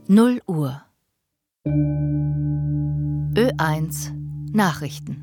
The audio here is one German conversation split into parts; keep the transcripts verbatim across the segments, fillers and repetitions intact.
null Uhr. Ö eins Nachrichten.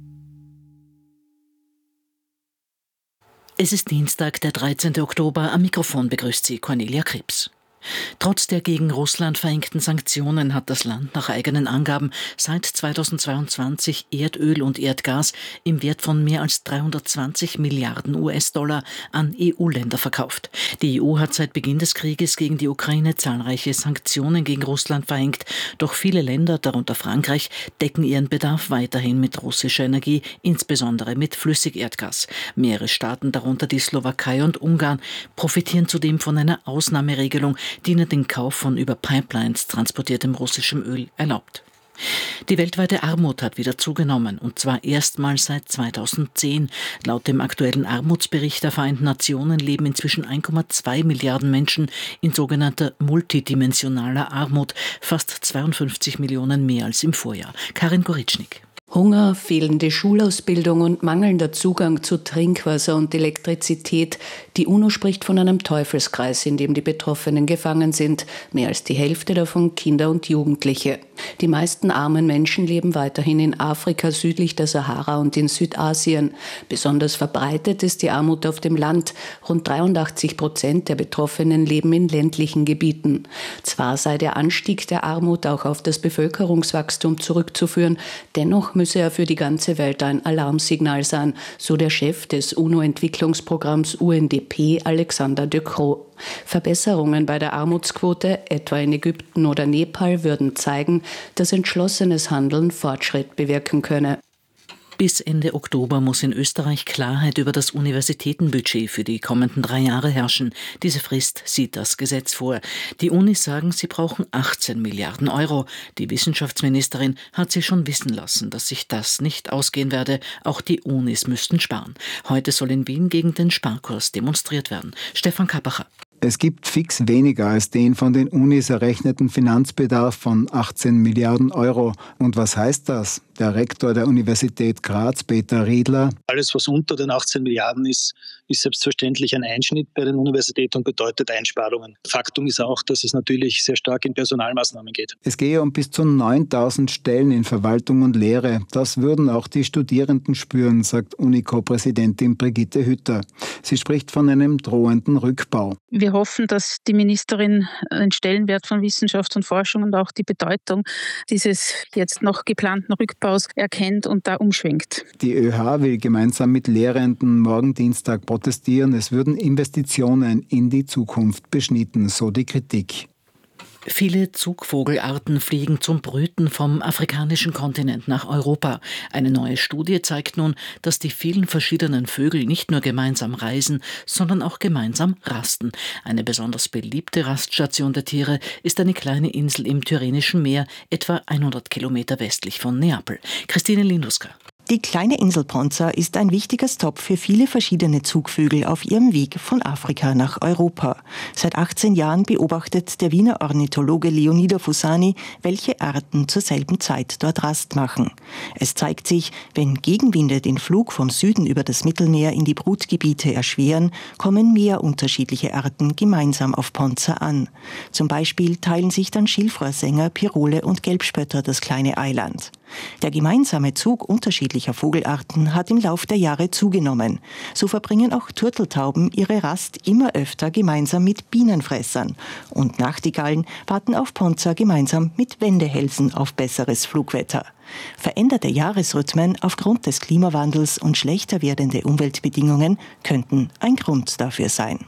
Es ist Dienstag, der dreizehnten Oktober. Am Mikrofon begrüßt Sie Cornelia Krebs. Trotz der gegen Russland verhängten Sanktionen hat das Land nach eigenen Angaben seit zweitausendzweiundzwanzig Erdöl und Erdgas im Wert von mehr als dreihundertzwanzig Milliarden U S-Dollar an E U-Länder verkauft. Die E U hat seit Beginn des Krieges gegen die Ukraine zahlreiche Sanktionen gegen Russland verhängt. Doch viele Länder, darunter Frankreich, decken ihren Bedarf weiterhin mit russischer Energie, insbesondere mit Flüssigerdgas. Mehrere Staaten, darunter die Slowakei und Ungarn, profitieren zudem von einer Ausnahmeregelung, die ihnen den Kauf von über Pipelines transportiertem russischem Öl erlaubt. Die weltweite Armut hat wieder zugenommen, und zwar erstmals seit zweitausendzehn. Laut dem aktuellen Armutsbericht der Vereinten Nationen leben inzwischen eins Komma zwei Milliarden Menschen in sogenannter multidimensionaler Armut, fast zweiundfünfzig Millionen mehr als im Vorjahr. Karin Goritschnik. Hunger, fehlende Schulausbildung und mangelnder Zugang zu Trinkwasser und Elektrizität. Die UNO spricht von einem Teufelskreis, in dem die Betroffenen gefangen sind. Mehr als die Hälfte davon Kinder und Jugendliche. Die meisten armen Menschen leben weiterhin in Afrika südlich der Sahara und in Südasien. Besonders verbreitet ist die Armut auf dem Land. Rund dreiundachtzig Prozent der Betroffenen leben in ländlichen Gebieten. Zwar sei der Anstieg der Armut auch auf das Bevölkerungswachstum zurückzuführen, dennoch müsse er für die ganze Welt ein Alarmsignal sein, so der Chef des UNO-Entwicklungsprogramms U N D P, Alexander De Croo. Verbesserungen bei der Armutsquote, etwa in Ägypten oder Nepal, würden zeigen, dass entschlossenes Handeln Fortschritt bewirken könne. Bis Ende Oktober muss in Österreich Klarheit über das Universitätenbudget für die kommenden drei Jahre herrschen. Diese Frist sieht das Gesetz vor. Die Unis sagen, sie brauchen achtzehn Milliarden Euro. Die Wissenschaftsministerin hat sie schon wissen lassen, dass sich das nicht ausgehen werde. Auch die Unis müssten sparen. Heute soll in Wien gegen den Sparkurs demonstriert werden. Stefan Kappacher. Es gibt fix weniger als den von den Unis errechneten Finanzbedarf von achtzehn Milliarden Euro. Und was heißt das? Der Rektor der Universität Graz, Peter Riedler. Alles, was unter den achtzehn Milliarden ist, ist selbstverständlich ein Einschnitt bei den Universitäten und bedeutet Einsparungen. Faktum ist auch, dass es natürlich sehr stark in Personalmaßnahmen geht. Es gehe um bis zu neuntausend Stellen in Verwaltung und Lehre. Das würden auch die Studierenden spüren, sagt Unico-Präsidentin Brigitte Hütter. Sie spricht von einem drohenden Rückbau. Wir hoffen, dass die Ministerin den Stellenwert von Wissenschaft und Forschung und auch die Bedeutung dieses jetzt noch geplanten Rückbaus erkennt und da umschwenkt. Die ÖH will gemeinsam mit Lehrenden morgen Dienstag protestieren. Es würden Investitionen in die Zukunft beschnitten, so die Kritik. Viele Zugvogelarten fliegen zum Brüten vom afrikanischen Kontinent nach Europa. Eine neue Studie zeigt nun, dass die vielen verschiedenen Vögel nicht nur gemeinsam reisen, sondern auch gemeinsam rasten. Eine besonders beliebte Raststation der Tiere ist eine kleine Insel im Tyrrhenischen Meer, etwa hundert Kilometer westlich von Neapel. Christine Linduska. Die kleine Insel Ponza ist ein wichtiger Stopp für viele verschiedene Zugvögel auf ihrem Weg von Afrika nach Europa. Seit achtzehn Jahren beobachtet der Wiener Ornithologe Leonido Fusani, welche Arten zur selben Zeit dort Rast machen. Es zeigt sich, wenn Gegenwinde den Flug vom Süden über das Mittelmeer in die Brutgebiete erschweren, kommen mehr unterschiedliche Arten gemeinsam auf Ponza an. Zum Beispiel teilen sich dann Schilfrohrsänger, Pirole und Gelbspötter das kleine Eiland. Der gemeinsame Zug unterschiedlicher Vogelarten hat im Lauf der Jahre zugenommen. So verbringen auch Turteltauben ihre Rast immer öfter gemeinsam mit Bienenfressern. Und Nachtigallen warten auf Ponza gemeinsam mit Wendehälsen auf besseres Flugwetter. Veränderte Jahresrhythmen aufgrund des Klimawandels und schlechter werdende Umweltbedingungen könnten ein Grund dafür sein.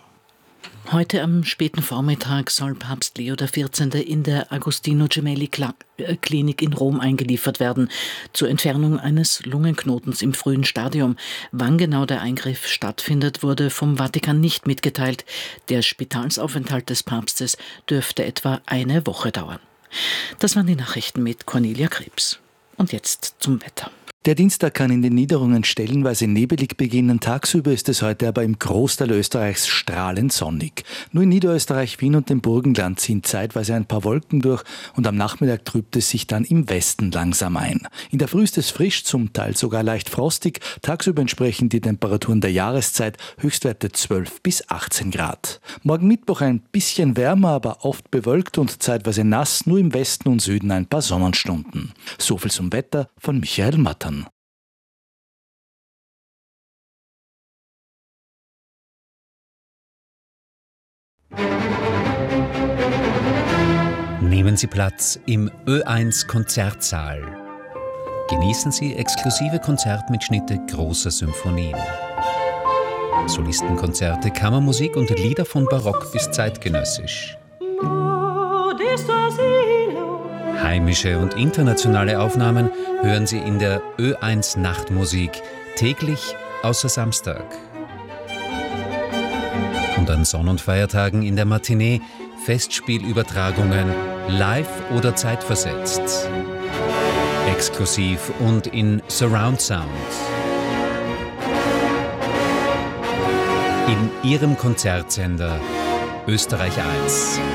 Heute am späten Vormittag soll Papst Leo der vierzehnte in der Agostino Gemelli Klinik in Rom eingeliefert werden, zur Entfernung eines Lungenknotens im frühen Stadium. Wann genau der Eingriff stattfindet, wurde vom Vatikan nicht mitgeteilt. Der Spitalsaufenthalt des Papstes dürfte etwa eine Woche dauern. Das waren die Nachrichten mit Cornelia Krebs. Und jetzt zum Wetter. Der Dienstag kann in den Niederungen stellenweise nebelig beginnen. Tagsüber ist es heute aber im Großteil Österreichs strahlend sonnig. Nur in Niederösterreich, Wien und dem Burgenland ziehen zeitweise ein paar Wolken durch und am Nachmittag trübt es sich dann im Westen langsam ein. In der Früh ist es frisch, zum Teil sogar leicht frostig. Tagsüber entsprechen die Temperaturen der Jahreszeit Höchstwerte zwölf bis achtzehn Grad. Morgen Mittwoch ein bisschen wärmer, aber oft bewölkt und zeitweise nass, nur im Westen und Süden ein paar Sonnenstunden. So viel zum Wetter von Michael Mattern. Nehmen Sie Platz im Ö eins Konzertsaal. Genießen Sie exklusive Konzertmitschnitte großer Symphonien. Solistenkonzerte, Kammermusik und Lieder von Barock bis zeitgenössisch. Heimische und internationale Aufnahmen hören Sie in der Ö eins Nachtmusik täglich außer Samstag. Und an Sonn- und Feiertagen in der Matinee Festspielübertragungen live oder zeitversetzt. Exklusiv und in Surround Sound. In Ihrem Konzertsender Österreich eins.